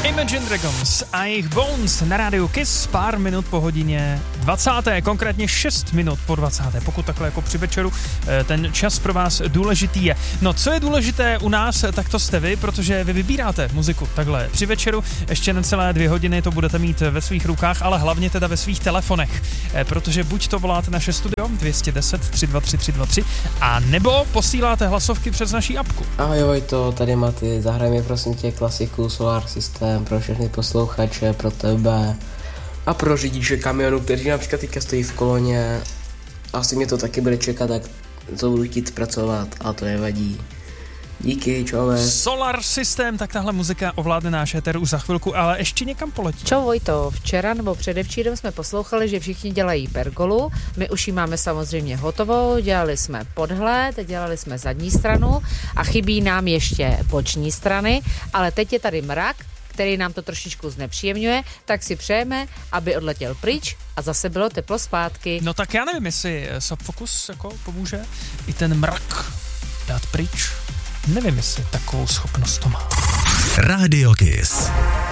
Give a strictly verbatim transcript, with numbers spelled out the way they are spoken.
Imagine Dragons a jejich Bones na rádiu Kiss pár minut po hodině dvacáté, konkrétně šest minut po dvacáté, pokud takhle jako při večeru ten čas pro vás důležitý je. No, co je důležité u nás, tak to jste vy, protože vy vybíráte muziku takhle při večeru, ještě necelé dvě hodiny to budete mít ve svých rukách, ale hlavně teda ve svých telefonech, protože buď to voláte naše studio dvě stě deset tři dva tři tři dva tři a nebo posíláte hlasovky přes naší apku. Ahoj Vojto, tady Maty, zahraj mi prosím tě klasiku Solar System pro všechny posluchače, pro tebe a pro řidiče kamionu, kteří například teďka stojí v koloně. Asi mě to taky bude čekat, tak to budu chtít zpracovat, ale to nevadí. Díky, čauve. Solar System, tak tahle muzika ovládne náš éter už za chvilku, ale ještě někam poletí. Čau Vojto, včera nebo předevčírem jsme poslouchali, že všichni dělají pergolu, my už ji máme samozřejmě hotovou, dělali jsme podhled, dělali jsme zadní stranu a chybí nám ještě boční strany, ale teď je tady mrak, který nám to trošičku znepříjemňuje, tak si přejeme, aby odletěl pryč a zase bylo teplo zpátky. No tak já nevím, jestli Subfocus jako pomůže i ten mrak dát pryč. Nevím, jestli takovou schopnost to má. Radio Kiss.